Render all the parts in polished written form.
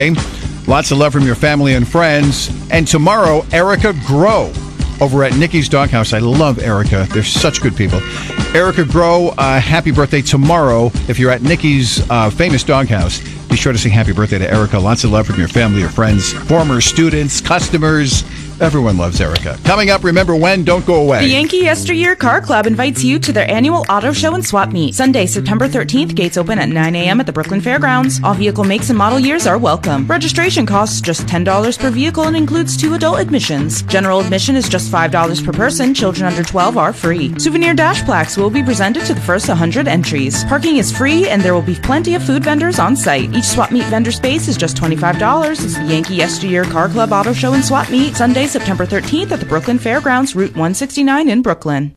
Lots of love from your family and friends. And tomorrow, Erica Grow over at Nikki's Doghouse. I love Erica. They're such good people. Erica Grow, happy birthday tomorrow. If you're at Nikki's famous doghouse, be sure to sing happy birthday to Erica. Lots of love from your family, your friends, former students, customers. Everyone loves Erica. Coming up, remember when, don't go away. The Yankee Yesteryear Car Club invites you to their annual auto show and swap meet. Sunday, September 13th, gates open at 9 a.m. at the Brooklyn Fairgrounds. All vehicle makes and model years are welcome. Registration costs just $10 per vehicle and includes 2 adult admissions. General admission is just $5 per person. Children under 12 are free. Souvenir dash plaques will be presented to the first 100 entries. Parking is free and there will be plenty of food vendors on site. Each swap meet vendor space is just $25. It's the Yankee Yesteryear Car Club Auto Show and Swap Meet, Sunday, September 13th at the Brooklyn Fairgrounds, Route 169 in Brooklyn.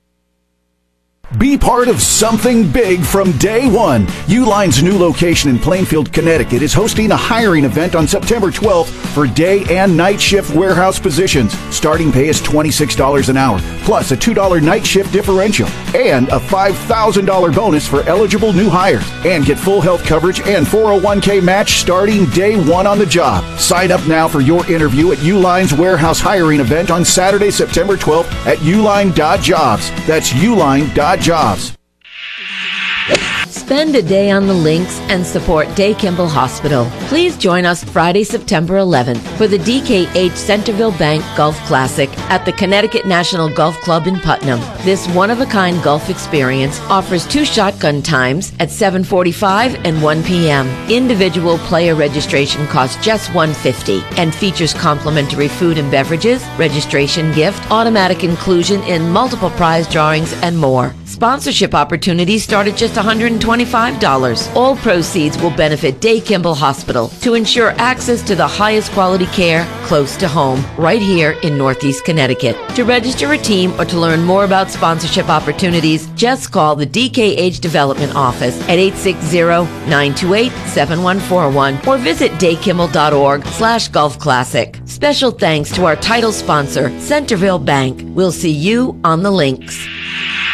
Be part of something big from day one. Uline's new location in Plainfield, Connecticut is hosting a hiring event on September 12th for day and night shift warehouse positions. Starting pay is $26 an hour, plus a $2 night shift differential, and a $5,000 bonus for eligible new hires. And get full health coverage and 401k match starting day one on the job. Sign up now for your interview at Uline's warehouse hiring event on Saturday, September 12th at uline.jobs. That's uline.jobs. Spend a day on the links and support Day Kimball Hospital. Please join us Friday, September 11th for the DKH Centerville Bank Golf Classic at the Connecticut National Golf Club in Putnam. This one-of-a-kind golf experience offers 2 shotgun times at 7:45 and 1 p.m. Individual player registration costs just $150 and features complimentary food and beverages, registration gift, automatic inclusion in multiple prize drawings, and more. Sponsorship opportunities start at just $125. All proceeds will benefit Day Kimball Hospital to ensure access to the highest quality care close to home, right here in Northeast Connecticut. To register a team or to learn more about sponsorship opportunities, just call the DKH Development Office at 860-928-7141 or visit daykimball.org/golf classic. Special thanks to our title sponsor, Centerville Bank. We'll see you on the links.